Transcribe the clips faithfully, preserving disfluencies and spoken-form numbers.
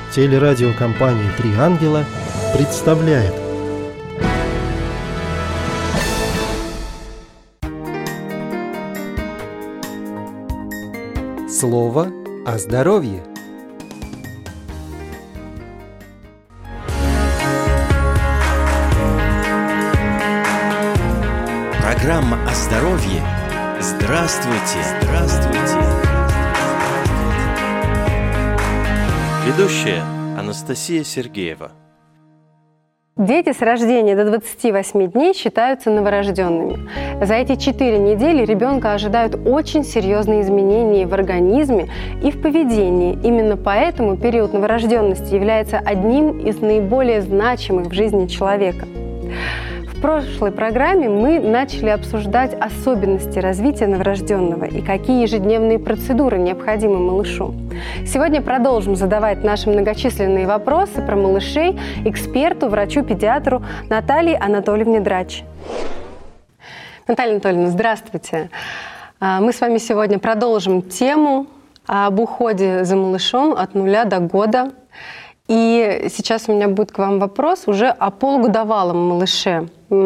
Телерадиокомпания «Три ангела» представляет. Слово о здоровье. Программа о здоровье. Здравствуйте, здравствуйте. Ведущая Анастасия Сергеева. Дети с рождения до двадцати восьми дней считаются новорожденными. За эти четыре недели ребенка ожидают очень серьезные изменения в организме и в поведении. Именно поэтому период новорожденности является одним из наиболее значимых в жизни человека. В прошлой программе мы начали обсуждать особенности развития новорожденного и какие ежедневные процедуры необходимы малышу. Сегодня продолжим задавать наши многочисленные вопросы про малышей эксперту, врачу-педиатру Наталье Анатольевне Драч. Наталья Анатольевна, здравствуйте. Мы с вами сегодня продолжим тему об уходе за малышом от нуля до года. И сейчас у меня будет к вам вопрос уже о полугодовалом малыше.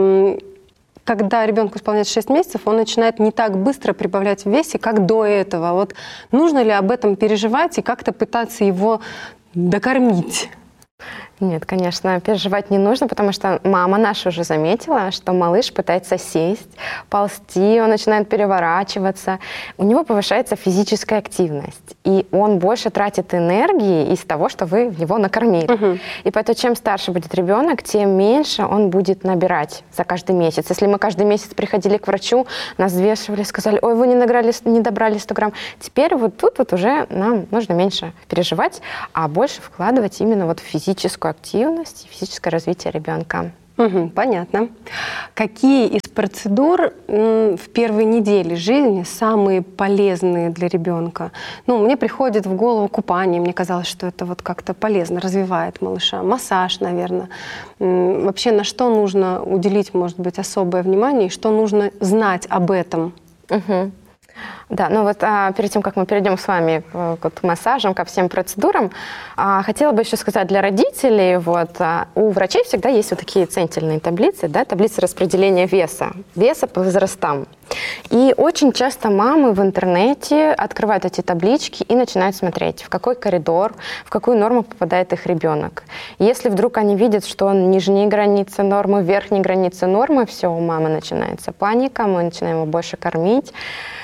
Когда ребенку исполняется шесть месяцев, он начинает не так быстро прибавлять в весе, как до этого. Вот нужно ли об этом переживать и как-то пытаться его докормить? Нет, конечно, переживать не нужно, потому что мама наша уже заметила, что малыш пытается сесть, ползти, он начинает переворачиваться. У него повышается физическая активность, и он больше тратит энергии из того, что вы его накормили. Угу. И поэтому чем старше будет ребенок, тем меньше он будет набирать за каждый месяц. Если мы каждый месяц приходили к врачу, нас взвешивали, сказали: ой, вы не, награли, не добрали сто грамм. Теперь вот тут вот уже нам нужно меньше переживать, а больше вкладывать именно вот в физическую активность и физическое развитие ребенка. Угу, понятно. Какие из процедур м, в первой неделе жизни самые полезные для ребенка? Ну, мне приходит в голову купание. Мне казалось, что это вот как-то полезно, развивает малыша. Массаж, наверное. М, вообще, на что нужно уделить, может быть, особое внимание и что нужно знать об этом? Угу. Да, ну вот а, перед тем, как мы перейдем с вами к, к массажам, ко всем процедурам, а, хотела бы еще сказать для родителей, вот, а, у врачей всегда есть вот такие ценительные таблицы, да, таблицы распределения веса, веса по возрастам. И очень часто мамы в интернете открывают эти таблички и начинают смотреть, в какой коридор, в какую норму попадает их ребенок. Если вдруг они видят, что он нижней границы нормы, верхней границы нормы, все, у мамы начинается паника, мы начинаем его больше кормить.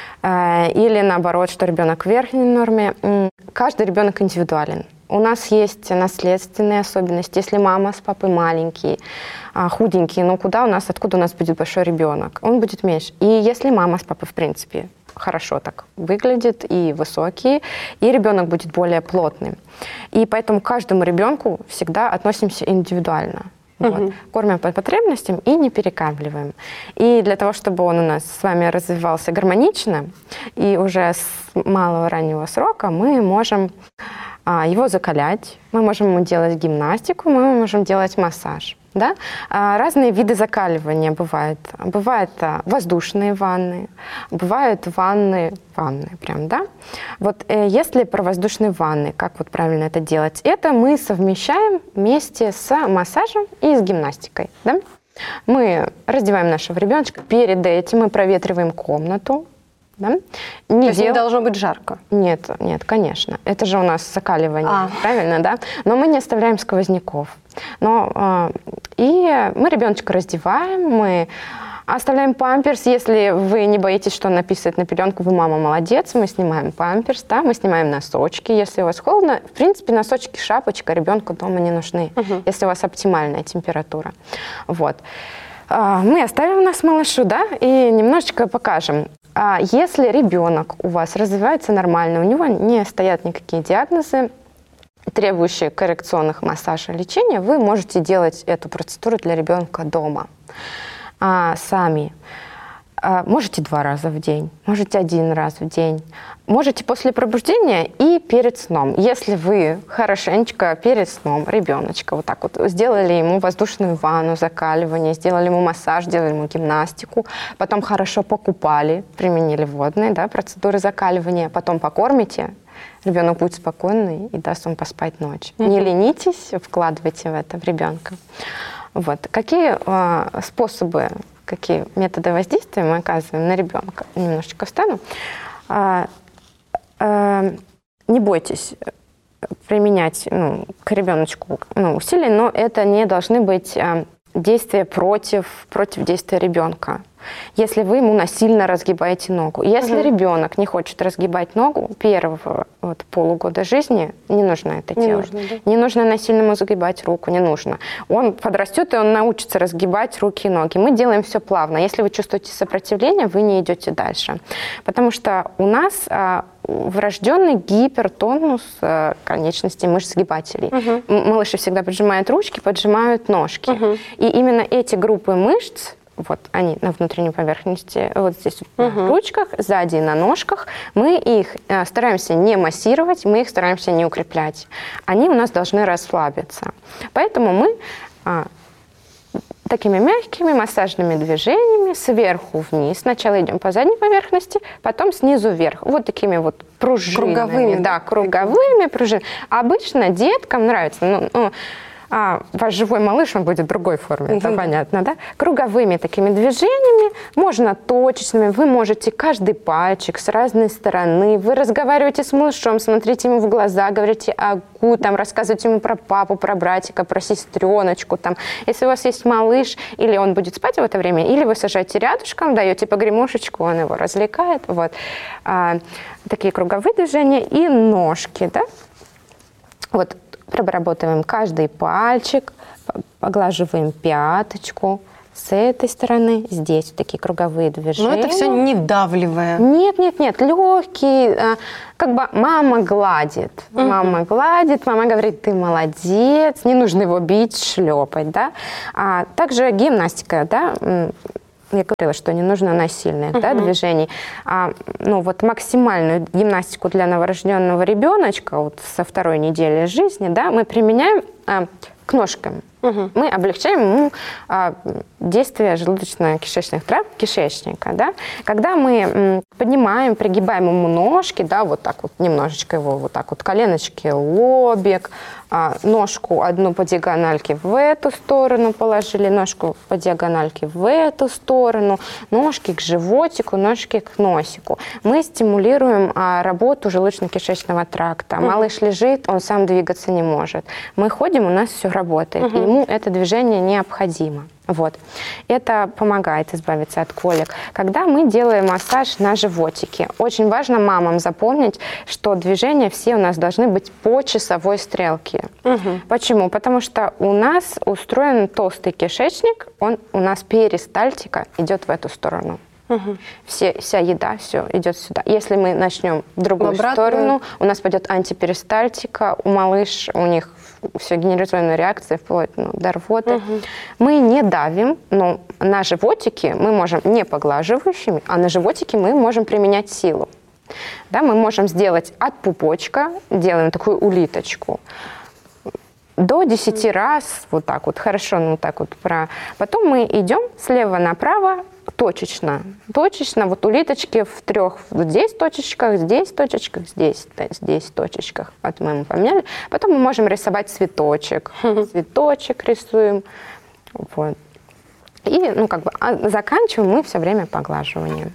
Или наоборот, что ребенок в верхней норме. Каждый ребенок индивидуален. У нас есть наследственные особенности. Если мама с папой маленькие, худенькие, ну куда у нас, откуда у нас будет большой ребенок? Он будет меньше. И если мама с папой, в принципе, хорошо так выглядит и высокие, и ребенок будет более плотным. И поэтому к каждому ребенку всегда относимся индивидуально. Вот. Угу. Кормим по потребностям и не перекармливаем. И для того, чтобы он у нас с вами развивался гармонично, и уже с малого раннего срока мы можем а, его закалять, мы можем ему делать гимнастику, мы можем делать массаж. Да? А, разные виды закаливания бывают. Бывают а, воздушные ванны, бывают ванны, ванны прям, да? Вот э, если про воздушные ванны, как вот правильно это делать? Это мы совмещаем вместе с массажем и с гимнастикой, да? Мы раздеваем нашего ребеночка, перед этим мы проветриваем комнату. Да? Не То есть дел... не должно быть жарко? Нет, нет, конечно. Это же у нас закаливание, а. правильно, да? Но мы не оставляем сквозняков. Но, э, и мы ребеночка раздеваем, мы оставляем памперс. Если вы не боитесь, что он написает на пеленку, вы мама молодец, мы снимаем памперс, да? Мы снимаем носочки. Если у вас холодно, в принципе, носочки, шапочка ребенку дома не нужны, угу. если у вас оптимальная температура. Вот. Мы оставим нас малышу, да, и немножечко покажем. Если ребенок у вас развивается нормально, у него не стоят никакие диагнозы, требующие коррекционных массажей, лечения, вы можете делать эту процедуру для ребенка дома а, сами. Можете два раза в день, можете один раз в день. Можете после пробуждения и перед сном. Если вы хорошенечко перед сном ребеночка вот так вот сделали ему воздушную ванну, закаливание, сделали ему массаж, сделали ему гимнастику, потом хорошо покупали, применили водные, да, процедуры закаливания, потом покормите, ребенок будет спокойный и даст вам поспать ночь. Mm-hmm. Не ленитесь, вкладывайте в это в ребенка. Вот. Какие э, способы, какие методы воздействия мы оказываем на ребенка? Немножечко встану. Э, э, не бойтесь применять ну, к ребеночку ну, усилия, но это не должны быть э, действия против, против действия ребенка. Если вы ему насильно разгибаете ногу. Если угу. ребенок не хочет разгибать ногу первого вот, полугода жизни, не нужно это не делать. Нужно, да? Не нужно насильно ему загибать руку, не нужно. Он подрастет, и он научится разгибать руки и ноги. Мы делаем все плавно. Если вы чувствуете сопротивление, вы не идете дальше. Потому что у нас а, врожденный гипертонус а, конечностей мышц сгибателей. Угу. Малыши всегда поджимают ручки, поджимают ножки. Угу. И именно эти группы мышц, вот они на внутренней поверхности, вот здесь uh-huh. на ручках, сзади на ножках. Мы их э, стараемся не массировать, мы их стараемся не укреплять. Они у нас должны расслабиться. Поэтому мы э, такими мягкими массажными движениями сверху вниз. Сначала идем по задней поверхности, потом снизу вверх. Вот такими вот пружинами. Круговыми. Да, круговыми пружинами. Обычно деткам нравится... Ну, ну, А ваш живой малыш, он будет в другой форме, это понятно, да? Круговыми такими движениями, можно точечными, вы можете каждый пальчик с разной стороны, вы разговариваете с малышом, смотрите ему в глаза, говорите агу, там, рассказываете ему про папу, про братика, про сестреночку, там. Если у вас есть малыш, или он будет спать в это время, или вы сажаете рядышком, даете погремушечку, он его развлекает, вот. А, такие круговые движения и ножки, да? Вот. Проработаем каждый пальчик, поглаживаем пяточку с этой стороны, здесь такие круговые движения. Но это все не давливая. Нет, нет, нет, легкие, как бы мама гладит, угу. мама гладит, мама говорит, ты молодец, не нужно его бить, шлепать, да. А также гимнастика, да. Я говорила, что не нужно насильных uh-huh. да, движений. А, ну, вот максимальную гимнастику для новорожденного ребеночка вот со второй недели жизни да, мы применяем а, к ножкам. Uh-huh. Мы облегчаем ему а, действие желудочно-кишечных трав, кишечника. Да? Когда мы м, поднимаем, пригибаем ему ножки, да, вот так вот немножечко его, вот так вот коленочки, лобик, а, ножку одну по диагональке в эту сторону положили, ножку по диагональке в эту сторону, ножки к животику, ножки к носику. Мы стимулируем а, работу желудочно-кишечного тракта. Uh-huh. Малыш лежит, он сам двигаться не может. Мы ходим, у нас все работает. Uh-huh. Ему это движение необходимо. Вот. Это помогает избавиться от колик. Когда мы делаем массаж на животике, очень важно мамам запомнить, что движения все у нас должны быть по часовой стрелке. Угу. Почему? Потому что у нас устроен толстый кишечник, он у нас перистальтика идет в эту сторону. Угу. Все, вся еда, все идет сюда. Если мы начнем в другую в сторону, у нас пойдет антиперистальтика, у малыш, у них все генерационная реакция, вплоть ну, до рвоты. Угу. Мы не давим, но на животике мы можем не поглаживающими, а на животике мы можем применять силу. Да, мы можем сделать от пупочка, делаем такую улиточку, до десяти раз, вот так вот, хорошо, ну вот так вот. Про... Потом мы идем слева направо, точечно. Точечно, вот улиточки в трех, здесь точечках, здесь точечках, здесь, здесь точечках. Вот мы ему поменяли. Потом мы можем рисовать цветочек. Цветочек рисуем. Вот. И, ну, как бы, а заканчиваем мы все время поглаживанием.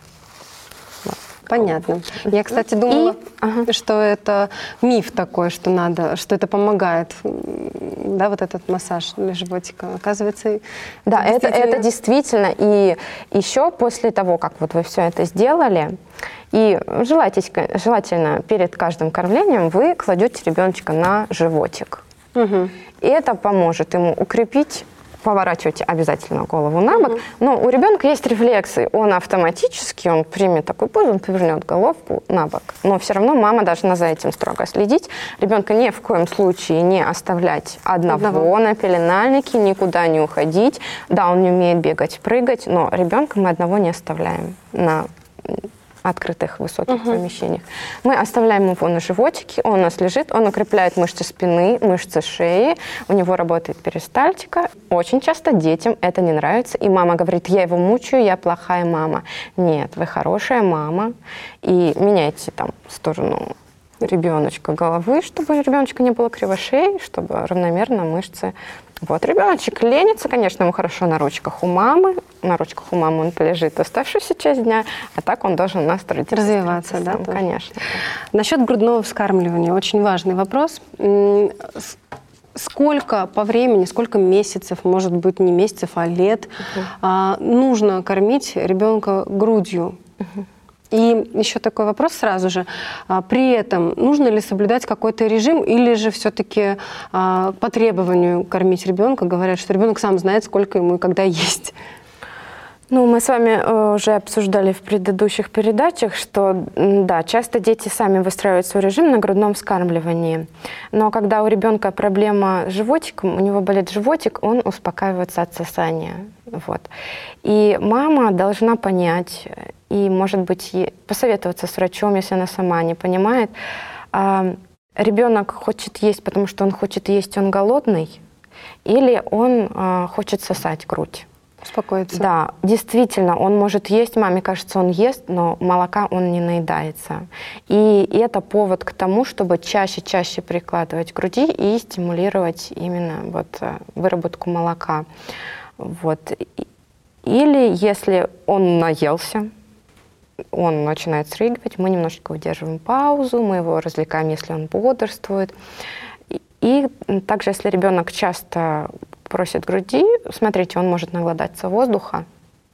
Понятно. Я, кстати, думала, и, ага. что это миф такой, что надо, что это помогает, да, вот этот массаж для животика. Оказывается, да, это, действительно... это действительно. И еще после того, как вот вы все это сделали, и желательно перед каждым кормлением вы кладете ребеночка на животик. Угу. И это поможет ему укрепить поворачивайте обязательно голову на бок. Mm-hmm. Но у ребенка есть рефлексы. Он автоматически, он примет такую позу, он повернет головку на бок. Но все равно мама должна за этим строго следить. Ребенка ни в коем случае не оставлять одного, одного. на пеленальнике, никуда не уходить. Да, он не умеет бегать, прыгать, но ребенка мы одного не оставляем на открытых высоких uh-huh. помещениях. Мы оставляем его на животике, он у нас лежит, он укрепляет мышцы спины, мышцы шеи, у него работает перистальтика. Очень часто детям это не нравится, и мама говорит: я его мучаю, я плохая мама. Нет, вы хорошая мама, и меняйте там сторону ребеночка головы, чтобы ребеночка не было кривошеи, чтобы равномерно мышцы. Вот, ребеночек ленится, конечно, ему хорошо на ручках у мамы, на ручках у мамы он полежит оставшуюся часть дня, а так он должен у нас развиваться, да? Тоже. Конечно. Насчет грудного вскармливания, очень важный вопрос. Сколько по времени, сколько месяцев, может быть, не месяцев, а лет, uh-huh. нужно кормить ребенка грудью? Uh-huh. И еще такой вопрос сразу же. При этом нужно ли соблюдать какой-то режим, или же все-таки по требованию кормить ребенка? Говорят, что ребенок сам знает, сколько ему и когда есть. Ну, мы с вами уже обсуждали в предыдущих передачах, что, да, часто дети сами выстраивают свой режим на грудном вскармливании. Но когда у ребенка проблема с животиком, у него болит животик, он успокаивается от сосания. Вот. И мама должна понять, и, может быть, посоветоваться с врачом, если она сама не понимает. А ребенок хочет есть, потому что он хочет есть, он голодный, или он а, хочет сосать грудь. Успокоиться. Да, действительно, он может есть, маме кажется, он ест, но молока он не наедается. И это повод к тому, чтобы чаще-чаще прикладывать к груди и стимулировать именно вот выработку молока. Вот. Или если он наелся, он начинает срыгивать, мы немножечко удерживаем паузу, мы его развлекаем, если он бодрствует. И также, если ребенок часто просит груди, смотрите, он может наглотаться воздуха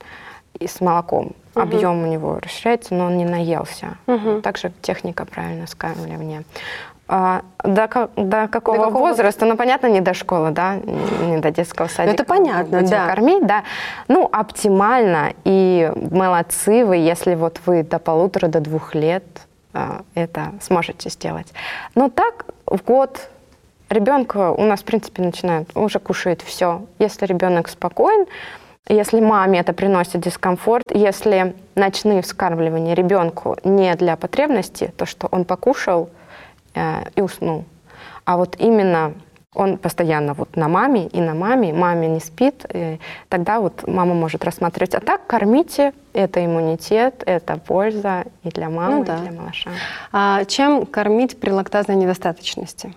и с молоком. Угу. Объем у него расширяется, но он не наелся. Угу. Также техника правильного вскармливания. А, до, до, какого до какого возраста? Ну, понятно, не до школы, да, не до детского садика. Это понятно, да. Кормить, да. Ну, оптимально, и молодцы вы, если вот вы до полутора, до двух лет а, это сможете сделать. Но так в год ребенка у нас, в принципе, начинает, уже кушает все. Если ребенок спокоен, если маме это приносит дискомфорт, если ночные вскармливания ребенку не для потребности, то, что он покушал э, и уснул, а вот именно он постоянно вот на маме и на маме, маме не спит, и тогда вот мама может рассматривать. А так кормите, это иммунитет, это польза и для мамы, ну, да. и для малыша. А чем кормить при лактазной недостаточности?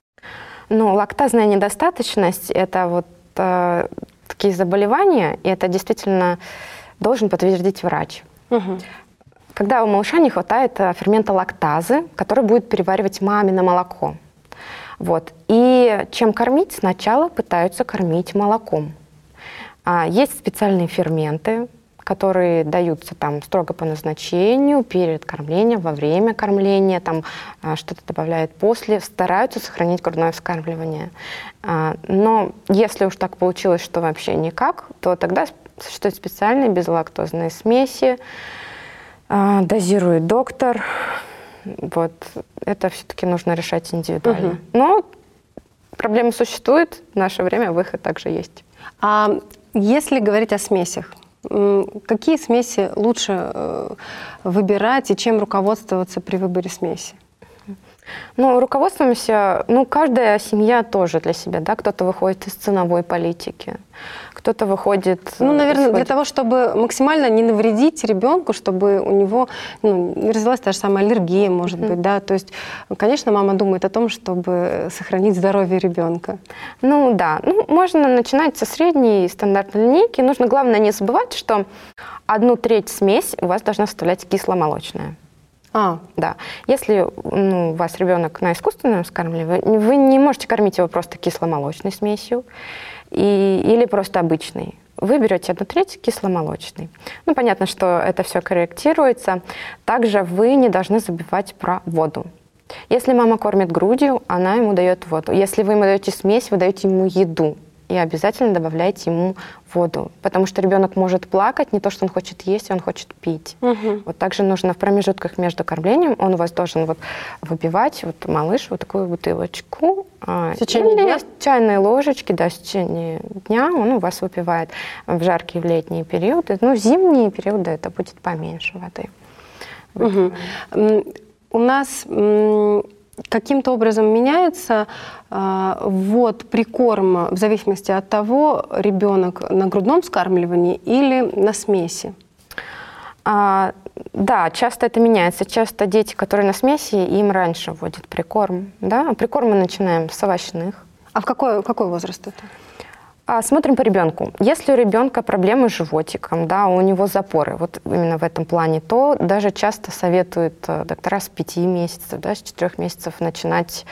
Ну, лактазная недостаточность – это вот э, такие заболевания, и это действительно должен подтвердить врач. Угу. Когда у малыша не хватает фермента лактазы, который будет переваривать мамино молоко. Вот. И чем кормить? Сначала пытаются кормить молоком. А есть специальные ферменты, которые даются там строго по назначению, перед кормлением, во время кормления, там что-то добавляют после, стараются сохранить грудное вскармливание. Но если уж так получилось, что вообще никак, то тогда существуют специальные безлактозные смеси, дозирует доктор. Вот. Это все-таки нужно решать индивидуально. Угу. Но проблема существует, в наше время выход также есть. А если говорить о смесях, какие смеси лучше выбирать и чем руководствоваться при выборе смеси? Ну, руководствуемся, ну, каждая семья тоже для себя, да, кто-то выходит из ценовой политики, кто-то выходит... Ну, наверное, исходит... для того, чтобы максимально не навредить ребенку, чтобы у него, ну, не развилась та же самая аллергия, может mm-hmm. быть, да, то есть, конечно, мама думает о том, чтобы сохранить здоровье ребенка. Ну, да, ну, можно начинать со средней стандартной линейки, нужно, главное, не забывать, что одну треть смесь у вас должна составлять кисломолочная. А. Да. Если ну, у вас ребенок на искусственном вскармливании, вы не можете кормить его просто кисломолочной смесью и, или просто обычной. Вы берете одну треть кисломолочной. Ну, понятно, что это все корректируется. Также вы не должны забывать про воду. Если мама кормит грудью, она ему дает воду. Если вы ему даете смесь, вы даете ему еду. и обязательно добавляйте ему воду, потому что ребенок может плакать, не то, что он хочет есть, он хочет пить. Угу. Вот также нужно в промежутках между кормлением, он у вас должен вот выпивать, вот малыш, вот такую бутылочку. В течение дня? Чайной ложечки, да, в течение дня он у вас выпивает. В жаркие в летние периоды, ну, в зимние периоды это будет поменьше воды. Угу. У нас каким-то образом меняется э, ввод прикорма в зависимости от того, ребенок на грудном вскармливании или на смеси? А, да, часто это меняется. Часто дети, которые на смеси, им раньше вводят прикорм. Да? Прикорм мы начинаем с овощных. А в какой, какой возраст это? А, смотрим по ребенку. Если у ребенка проблемы с животиком, да, у него запоры, вот именно в этом плане, то даже часто советуют доктора с пяти месяцев, да, с четырех месяцев начинать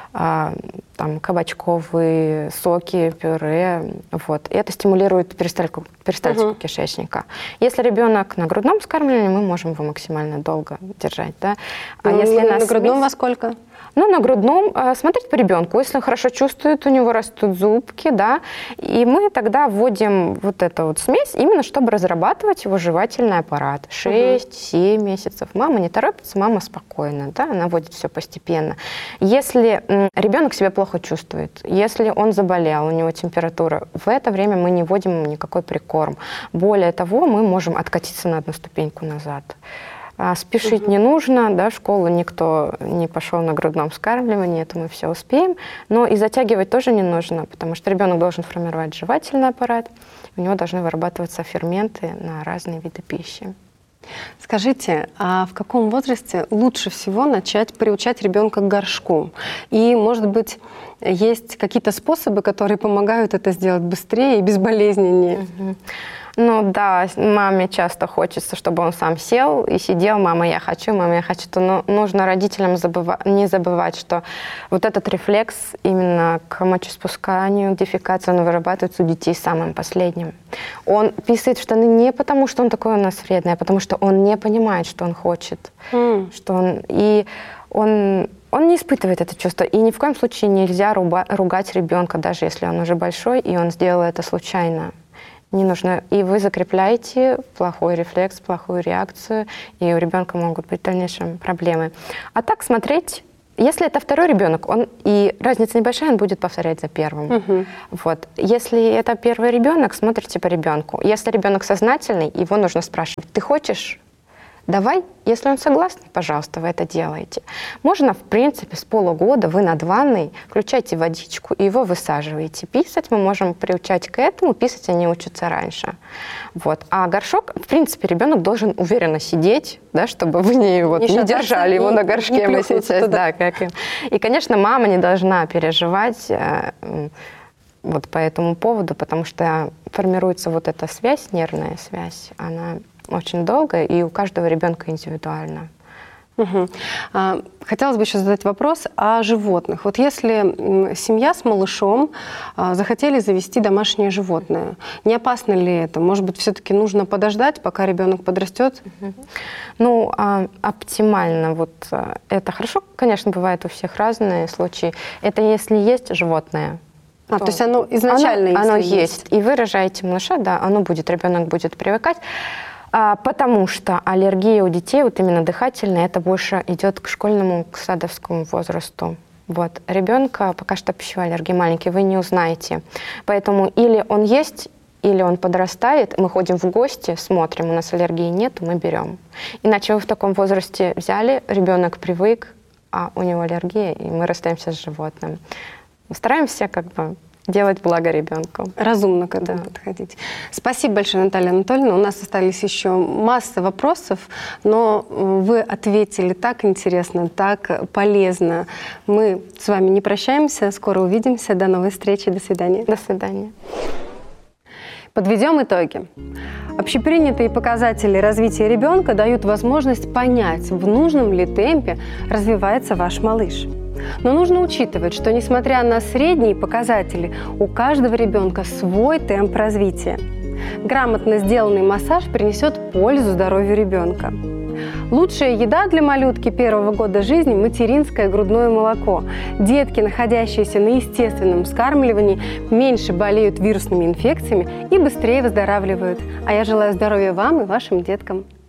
а, там, кабачковые соки, пюре. Вот. И это стимулирует перистальтику, перистальтику угу. кишечника. Если ребенок на грудном вскармливании, мы можем его максимально долго держать. Да? А ну, если на, на грудном во сколько? Ну, на грудном смотреть по ребенку. Если он хорошо чувствует, у него растут зубки, да, и мы тогда вводим вот эту вот смесь, именно чтобы разрабатывать его жевательный аппарат. шесть-семь месяцев. Мама не торопится, мама спокойна, да, она вводит все постепенно. Если ребенок себя плохо чувствует, если он заболел, у него температура, в это время мы не вводим ему никакой прикорм. Более того, мы можем откатиться на одну ступеньку назад. Спешить угу. не нужно, да, в школу никто не пошел на грудном вскармливании, это мы все успеем, но и затягивать тоже не нужно, потому что ребенок должен формировать жевательный аппарат, у него должны вырабатываться ферменты на разные виды пищи. Скажите, а в каком возрасте лучше всего начать приучать ребенка к горшку? И, может быть, есть какие-то способы, которые помогают это сделать быстрее и безболезненнее? Угу. Ну да, маме часто хочется, чтобы он сам сел и сидел, мама, я хочу, мама, я хочу. Но нужно родителям забыва- не забывать, что вот этот рефлекс именно к мочеспусканию, к дефекации, он вырабатывается у детей самым последним. Он писает в штаны не потому, что он такой у нас вредный, а потому что он не понимает, что он хочет. Mm. Что он, и он... Он не испытывает это чувство. И ни в коем случае нельзя руба- ругать ребенка, даже если он уже большой, и он сделал это случайно. Не нужно. И вы закрепляете плохой рефлекс, плохую реакцию, и у ребенка могут быть в дальнейшем проблемы. А так смотреть, если это второй ребенок, он и разница небольшая, он будет повторять за первым. Угу. Вот. Если это первый ребенок, смотрите по ребенку. Если ребенок сознательный, его нужно спрашивать: ты хочешь? Давай, если он согласен, пожалуйста, вы это делаете. Можно, в принципе, с полугода вы над ванной включаете водичку и его высаживаете. Писать мы можем приучать к этому, писать они учатся раньше. Вот. А горшок, в принципе, ребенок должен уверенно сидеть, да, чтобы вы не, вот, не, не держали его на горшке. Мы сейчас, да, как и... и, конечно, мама не должна переживать э, вот по этому поводу, потому что формируется вот эта связь, нервная связь, она очень долго, и у каждого ребенка индивидуально. Угу. Хотелось бы еще задать вопрос о животных. Вот если семья с малышом захотели завести домашнее животное, не опасно ли это? Может быть, все-таки нужно подождать, пока ребенок подрастет? Угу. Ну, а, оптимально. Вот это хорошо, конечно, бывает у всех разные случаи. Это если есть животное. А, то, то есть оно изначально оно, оно есть. есть. И вы рожаете малыша, да, оно будет, ребенок будет привыкать. А, потому что аллергия у детей, вот именно дыхательная, это больше идет к школьному, к садовскому возрасту. Вот. Ребенка пока что пищевая аллергия маленький, вы не узнаете. Поэтому или он есть, или он подрастает, мы ходим в гости, смотрим, у нас аллергии нет, мы берем. Иначе вы в таком возрасте взяли, ребенок привык, а у него аллергия, и мы расстаемся с животным. Стараемся как бы делать благо ребенку. Разумно к этому да. подходить. Спасибо большое, Наталья Анатольевна. У нас остались еще масса вопросов, но вы ответили так интересно, так полезно. Мы с вами не прощаемся, скоро увидимся. До новой встречи, до свидания. До свидания. Подведем итоги. Общепринятые показатели развития ребенка дают возможность понять, в нужном ли темпе развивается ваш малыш. Но нужно учитывать, что несмотря на средние показатели, у каждого ребенка свой темп развития. Грамотно сделанный массаж принесет пользу здоровью ребенка. Лучшая еда для малютки первого года жизни – материнское грудное молоко. Детки, находящиеся на естественном вскармливании, меньше болеют вирусными инфекциями и быстрее выздоравливают. А я желаю здоровья вам и вашим деткам.